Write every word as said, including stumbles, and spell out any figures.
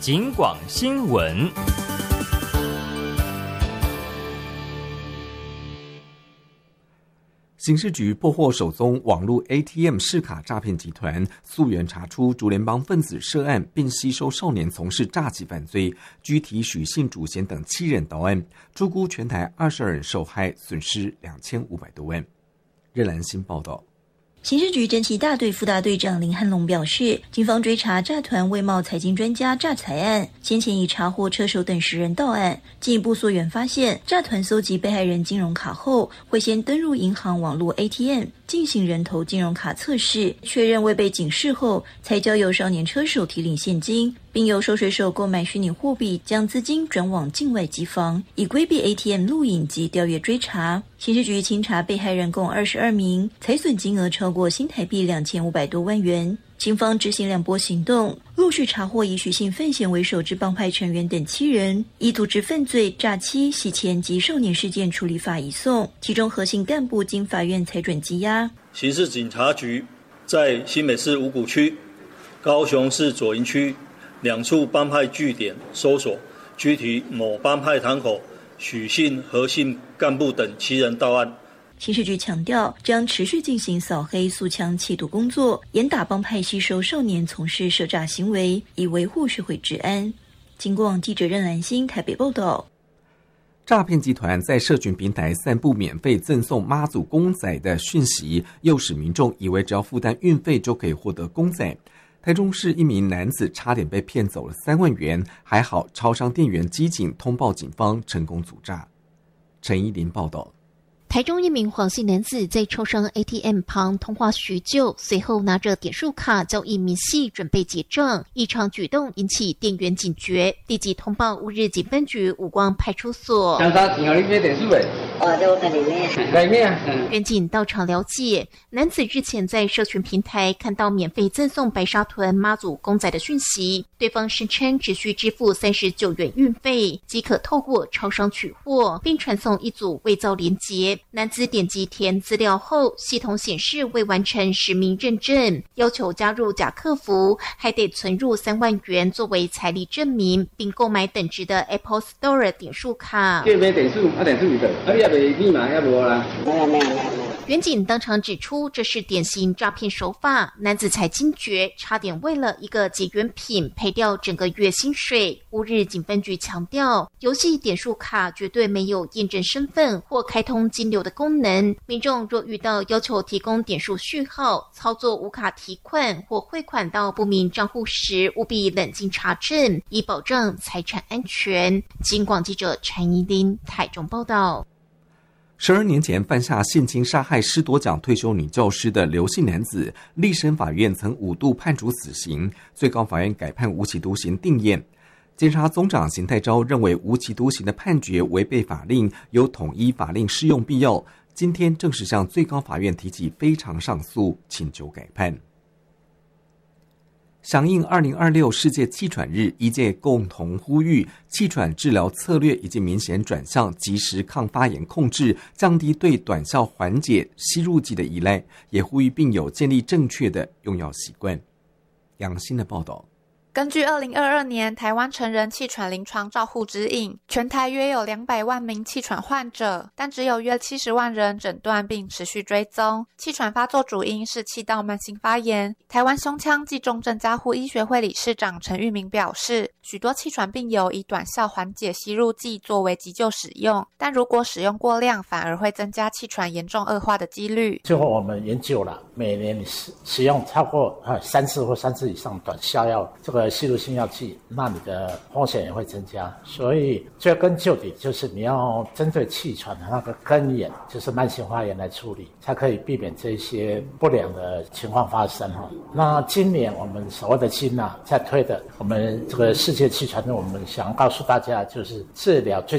警广新闻。 刑事局破获首宗网络 A T M 视卡诈骗集团，溯源查出竹联帮分子涉案，并吸收少年从事诈欺犯罪，拘提许姓主嫌等七人到案，初估全台二十二人受害，损失两千五百多万。热兰新报道。 刑事局侦缉大队副大队长林汉龙表示，警方追查诈团外贸财经专家诈财案，先前已查获车手等十人到案，进一步溯源发现，诈团搜集被害人金融卡后，会先登入银行网络 A T M 进行人头金融卡测试，确认未被警示后，才交由少年车手提领现金，并由收水手购买虚拟货币，将资金转往境外机房，以规避 A T M 录影及调阅追查。刑事局清查被害人共二十二名，财损金额超过新台币两千五百多万元。警方执行两波行动，陆续查获以许姓范闲为首之帮派成员等七人，以组织犯罪、诈欺、洗钱及少年事件处理法移送，其中核心干部经法院裁准羁押。 刑事警察局在新北市五股区、高雄市左营区两处帮派据点搜索，拘提某帮派堂口许姓、何姓干部等七人到案。 刑事局强调，将持续进行扫黑肃枪缉毒工作，严打帮派吸收少年从事涉诈行为，以维护社会治安。经广记者任兰心台北报道。 诈骗集团在社群平台散布免费赠送妈祖公仔的讯息，诱使民众以为只要负担运费就可以获得公仔。台中市一名男子差点被骗走了三万元，还好超商店员机警通报警方，成功阻诈。陈依林报道。 台中一名黄姓男子在超商 A T M 旁通话许久，随后拿着点数卡交易明细准备结账，异常举动引起店员警觉，立即通报乌日警分局五光派出所。 刚才请你买点数诶，哦，这我看里面，里面。 员警到场了解，男子日前在社群平台看到免费赠送白沙屯妈祖公仔的讯息，对方声称只需支付三十九元运费即可透过超商取货，并传送一组伪造连结。男子点击填资料后，系统显示未完成实名认证，要求加入假客服，还得存入三万元作为财力证明，并购买等值的 Apple Store 点数卡。 叫买点数，啊点数一个，啊你也没密码也无啦。没有没有没有。 员警当场指出，这是典型诈骗手法，男子才惊觉，差点为了一个结缘品赔掉整个月薪水。乌日警分局强调，游戏点数卡绝对没有验证身份或开通金流的功能，民众若遇到要求提供点数序号、操作无卡提款或汇款到不明账户时，务必冷静查证，以保障财产安全。警广记者陈怡琳台中报道。 十二年前犯下性侵杀害师铎奖退休女教师的刘姓男子，立审法院曾五度判处死刑，最高法院改判无期徒刑定谳。检察总长邢泰昭认为无期徒刑的判决违背法令，有统一法令适用必要，今天正式向最高法院提起非常上诉，请求改判。响应二零二六世界气喘日，医界共同呼吁气喘治疗策略已经明显转向及时抗发炎控制，降低对短效缓解吸入剂的依赖，也呼吁病友建立正确的用药习惯。杨欣的报道。 根据二零二二年台湾成人气喘临床照护指引，全台约有两百万名气喘患者，但只有约七十万人诊断并持续追踪。气喘发作主因是气道慢性发炎。台湾胸腔暨重症加护医学会理事长陈玉明表示，许多气喘病友以短效缓解吸入剂作为急救使用，但如果使用过量，反而会增加气喘严重恶化的几率。 最后我们研究了，每年使使用超过三次或三次以上短效药这个吸入性药剂，那你的风险也会增加。所以追根究底，就是你要针对气喘的那个根源，就是慢性发炎来处理，才可以避免这些不良的情况发生。那今年我们所谓的金啊在推的，我们这个世界气喘日，我们想告诉大家，就是治疗最